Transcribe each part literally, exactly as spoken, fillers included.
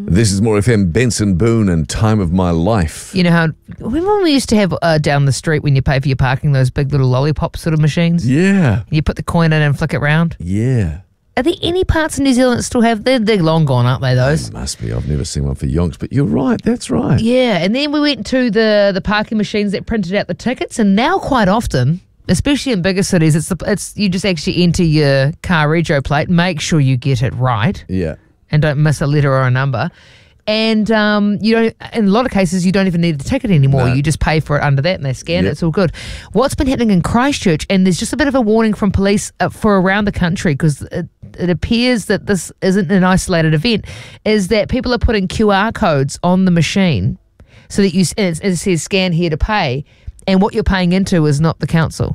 This is More F M, Benson Boone and Time of My Life. You know how, remember when we used to have uh, down the street when you pay for your parking, those big little lollipop sort of machines? Yeah. You put the coin in and flick it round? Yeah. Are there any parts of New Zealand that still have, they're, they're long gone, aren't they, those? There must be. I've never seen one for yonks, but you're right. That's right. Yeah, and then we went to the, the parking machines that printed out the tickets, and now quite often, especially in bigger cities, it's the, it's you just actually enter your car rego plate, make sure you get it right. Yeah. And don't miss a letter or a number. And um, you don't. In a lot of cases, you don't even need the ticket anymore. No. You just pay for it under that, and they scan Yep. it. It's all good. What's been happening in Christchurch, and there's just a bit of a warning from police uh, for around the country, because it, it appears that this isn't an isolated event, is that people are putting Q R codes on the machine so that you and it, it says scan here to pay, and what you're paying into is not the council.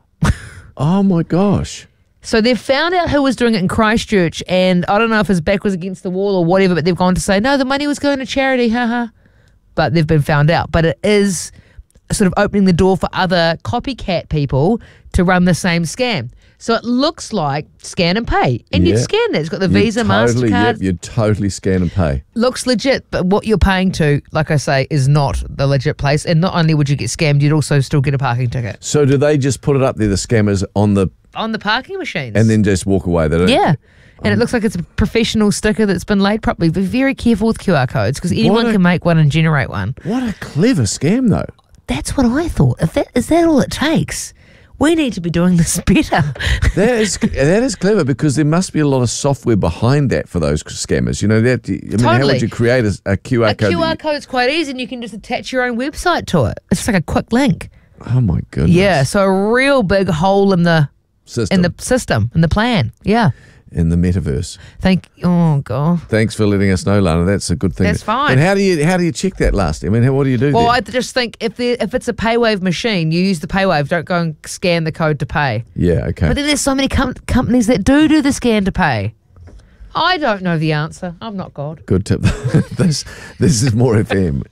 Oh, my gosh. So they've found out who was doing it in Christchurch, and I don't know if his back was against the wall or whatever, but they've gone to say, no, the money was going to charity, haha. But they've been found out. But it is sort of opening the door for other copycat people to run the same scam. So it looks like scan and pay. And Yeah. you'd scan that. It's got the You'd Visa, totally, MasterCard. Yep, you'd totally scan and pay. Looks legit, but what you're paying to, like I say, is not the legit place. And not only would you get scammed, you'd also still get a parking ticket. So do they just put it up there, the scammers, on the... On the parking machines. and then just walk away? They don't, Yeah. And it looks like it's a professional sticker that's been laid properly. Be very careful with Q R codes, because anyone a- can make one and generate one. What a clever scam, though. That's what I thought. If that is that all it takes? We need to be doing this better. That is that is clever, because there must be a lot of software behind that for those scammers. You know, that I mean, how Totally. would you create a, a Q R A code? Q R that code's quite easy, and you can just attach your own website to it. It's just like a quick link. you- oh my goodness! Yeah, so a real big hole in the system in the system, in the plan. Yeah. in the metaverse. Thank oh god. Thanks for letting us know, Lana. That's a good thing. That's fine. And how do you how do you check that last? I mean, how, what do you do? Well, there? I just think if there, if it's a PayWave machine, you use the PayWave. Don't go and scan the code to pay. yeah, okay. But then there's so many com- companies that do do the scan to pay. I don't know the answer. I'm not God. Good tip. this this is More F M.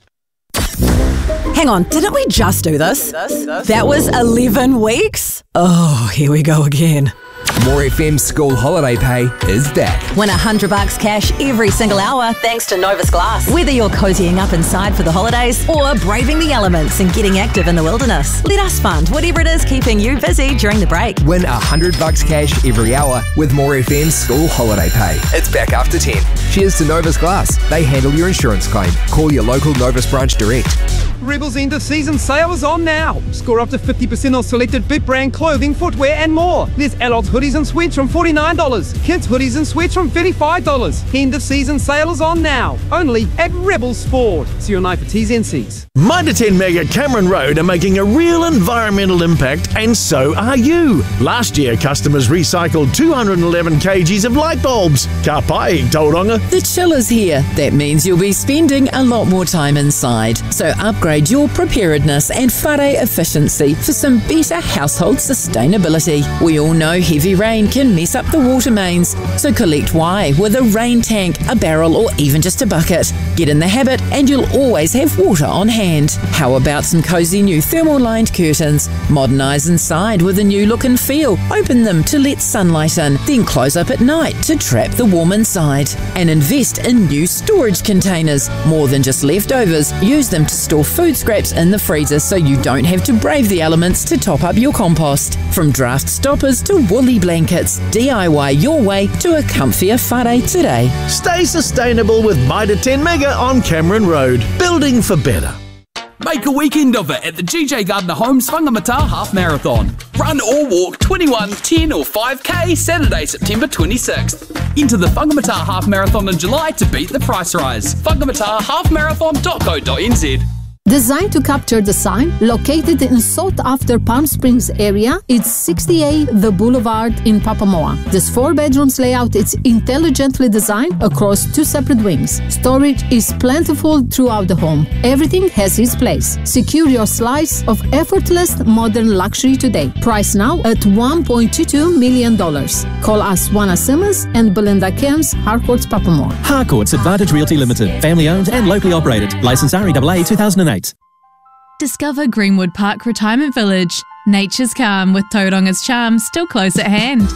Hang on, didn't we just do this? That was eleven weeks? Oh, here we go again. More F M school holiday pay is back. Win a hundred bucks cash every single hour thanks to Novus Glass. Whether you're cozying up inside for the holidays or braving the elements and getting active in the wilderness, let us fund whatever it is keeping you busy during the break. Win a hundred bucks cash every hour with More F M school holiday pay. It's back after ten. Cheers to Novus Glass. They handle your insurance claim. Call your local Novus branch direct. Rebel's end of season sale is on now. Score up to fifty percent off selected big brand clothing, footwear and more. There's adults hoodies and sweats from forty-nine dollars. Kids hoodies and sweats from thirty-five dollars. End of season sale is on now. Only at Rebel Sport. See your night for T's and C's. Mitre ten Mega Cameron Road are making a real environmental impact, and so are you. Last year, customers recycled two hundred eleven kilograms of light bulbs. Ka pai, Tauranga. The chill is here. That means you'll be spending a lot more time inside. So upgrade your preparedness and whare efficiency for some better household sustainability. We all know heavy rain can mess up the water mains. So collect why with a rain tank, a barrel or even just a bucket. Get in the habit and you'll always have water on hand. How about some cozy new thermal lined curtains? Modernise inside with a new look and feel. Open them to let sunlight in, then close up at night to trap the warm inside. And invest in new storage containers. More than just leftovers, use them to store food scraps in the freezer so you don't have to brave the elements to top up your compost. From draft stoppers to woolly blankets, D I Y your way to a comfier whare today. Stay sustainable with Mitre ten Mega on Cameron Road. Building for better. Make a weekend of it at the G J Gardner Homes Whangamata Half Marathon. Run or walk twenty-one, ten or five K Saturday, September twenty-sixth. Enter the Whangamata Half Marathon in July to beat the price rise. whangamata half marathon dot co dot n z. Designed to capture the sign, located in sought-after Palm Springs area, it's sixty-eight The Boulevard in Papamoa. This four bedrooms layout is intelligently designed across two separate wings. Storage is plentiful throughout the home. Everything has its place. Secure your slice of effortless modern luxury today. Price now at one point two two million dollars. Call us Juana Simmons and Belinda Cairns, Harcourts, Papamoa. Harcourts Advantage Realty Limited. Family owned and locally operated. Licensed R E A A two thousand eight. Discover Greenwood Park Retirement Village. Nature's calm with Tauranga's charm still close at hand.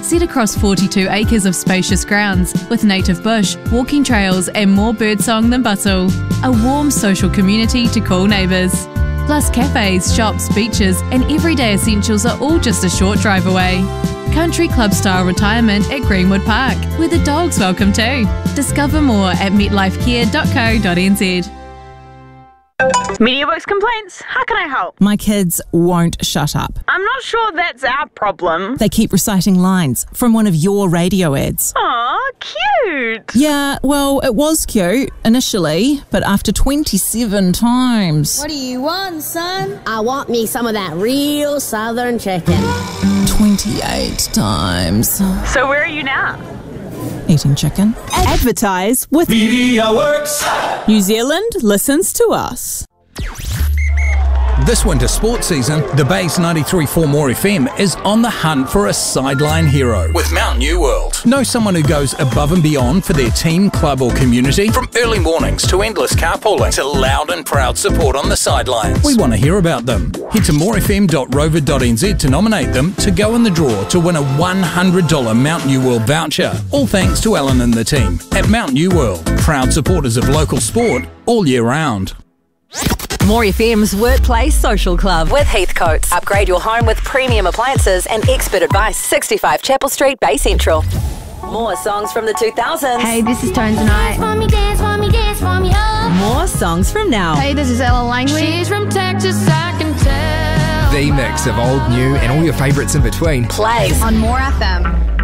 set across forty-two acres of spacious grounds with native bush, walking trails and more birdsong than bustle. A warm social community to call neighbours. Plus cafes, shops, beaches and everyday essentials are all just a short drive away. Country club style retirement at Greenwood Park, where the dog's welcome too. Discover more at metlifecare dot co dot n z. MediaWorks complaints. How can I help? My kids won't shut up. I'm not sure that's our problem. They keep reciting lines from one of your radio ads. Aw, cute. Yeah, well, it was cute initially, but after twenty-seven times. What do you want, son? I want me some of that real southern chicken. twenty-eight times. So where are you now? Eating chicken. Advertise with MediaWorks. New Zealand listens to us. This winter sports season, the Base ninety-three point four More F M is on the hunt for a sideline hero with Mount New World. Know someone who goes above and beyond for their team, club or community? From early mornings to endless carpooling to loud and proud support on the sidelines. We want to hear about them. Head to more f m dot rover dot n z to nominate them to go in the draw to win a one hundred dollars Mount New World voucher. All thanks to Alan and the team at Mount New World, proud supporters of local sport all year round. More F M's Workplace Social Club with Heathcotes. Upgrade your home with premium appliances and expert advice. sixty-five Chapel Street, Bay Central. More songs from the two thousands. Hey, this is Tones and I. Dance for me, dance for me, dance for me, oh. More songs from now. Hey, this is Ella Langley. She's from Texas, I can tell. The mix of old, new and all your favourites in between. Plays on More F M.